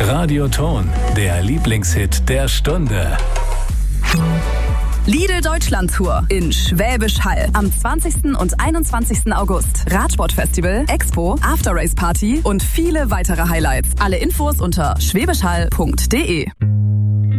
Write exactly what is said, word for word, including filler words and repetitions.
Radioton, der Lieblingshit der Stunde. Lidl Deutschland Tour in Schwäbisch Hall am zwanzigsten und einundzwanzigsten August. Radsportfestival, Expo, After Race Party und viele weitere Highlights. Alle Infos unter schwäbischhall punkt de.